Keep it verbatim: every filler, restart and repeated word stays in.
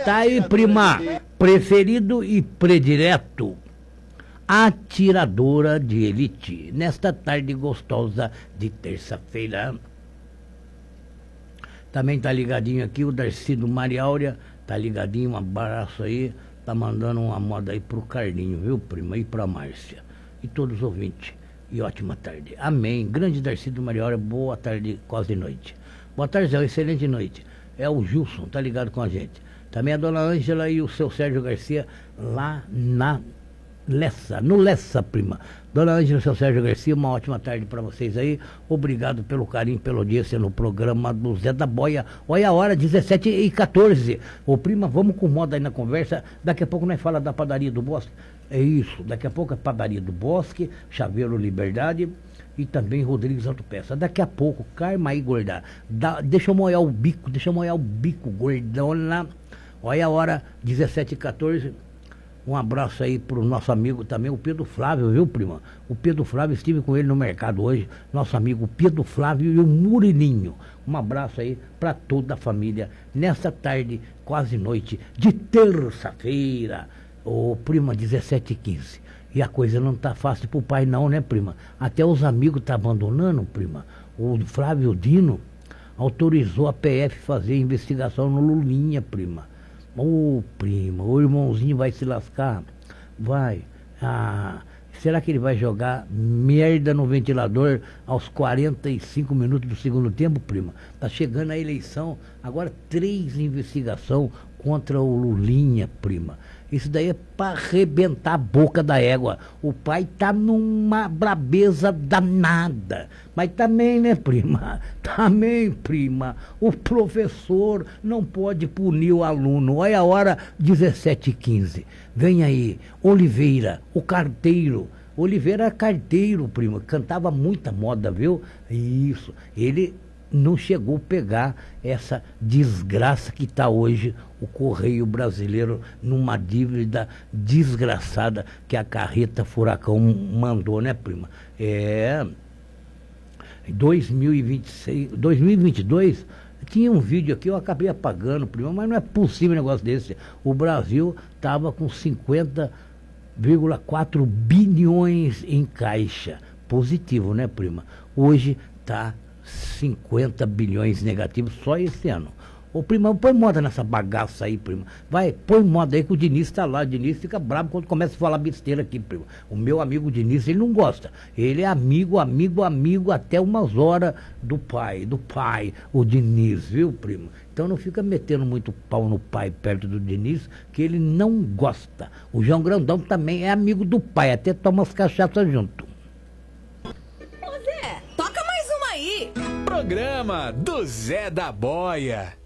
Tá aí, prima. Preferido e predileto. Atiradora de elite. Nesta tarde gostosa de terça-feira. Também tá ligadinho aqui o Darcy do Maria Áurea. Tá ligadinho, um abraço aí. Tá mandando uma moda aí pro Carlinho, viu, prima? E pra Márcia. E todos os ouvintes. E ótima tarde. Amém. Grande Darcy do Maria Áurea. Boa tarde, quase noite. Boa tarde, Zé. Excelente noite. É o Gilson, tá ligado com a gente. Também a dona Ângela e o seu Sérgio Garcia lá na Lessa, no Lessa, prima. Dona Ângela e o seu Sérgio Garcia, uma ótima tarde para vocês aí. Obrigado pelo carinho, pela audiência no programa do Zé da Boia. Olha a hora, dezessete e quatorze. Ô, prima, vamos com moda aí na conversa. Daqui a pouco nós fala da padaria do Bosque. É isso, daqui a pouco é padaria do Bosque, Chaveiro Liberdade e também Rodrigues Autopeça. Daqui a pouco, Karma aí, gorda. Dá, deixa eu molhar o bico, deixa eu molhar o bico, gordona. Olha a hora, dezessete e quatorze. Um abraço aí pro nosso amigo também, o Pedro Flávio, viu, prima? O Pedro Flávio, estive com ele no mercado hoje, nosso amigo Pedro Flávio e o Murilinho. Um abraço aí para toda a família, nesta tarde, quase noite, de terça-feira. Ô, prima, dezessete e quinze. E a coisa não tá fácil pro pai não, né, prima? Até os amigos tá abandonando, prima. O Flávio Dino autorizou a P F fazer investigação no Lulinha, prima. Ô, oh, prima, o irmãozinho vai se lascar? Vai. Ah, será que ele vai jogar merda no ventilador aos quarenta e cinco minutos do segundo tempo, prima? Tá chegando a eleição, agora três investigações contra o Lulinha, prima. Isso daí é para arrebentar a boca da égua. O pai tá numa brabeza danada. Mas também, né, prima? Também, prima. O professor não pode punir o aluno. Olha a hora, dezessete e quinze. Vem aí, Oliveira, o carteiro. Oliveira era carteiro, prima. Cantava muita moda, viu? Isso. Ele não chegou a pegar essa desgraça que está hoje o Correio Brasileiro, numa dívida desgraçada que a carreta furacão mandou, né, prima? É, dois mil e vinte e seis, dois mil e vinte e dois, tinha um vídeo aqui, eu acabei apagando, prima, mas não é possível um negócio desse. O Brasil estava com cinquenta vírgula quatro bilhões em caixa, positivo, né, prima? Hoje está cinquenta bilhões negativos só esse ano. Ô, prima, põe moda nessa bagaça aí, prima. Vai, põe moda aí que o Diniz tá lá. O Diniz fica bravo quando começa a falar besteira aqui, prima. O meu amigo Diniz, ele não gosta. Ele é amigo, amigo, amigo até umas horas do pai, do pai, o Diniz, viu, prima? Então não fica metendo muito pau no pai perto do Diniz, que ele não gosta. O João Grandão também é amigo do pai, até toma as cachaças junto. Ô Zé, toca mais uma aí. Programa do Zé da Boia.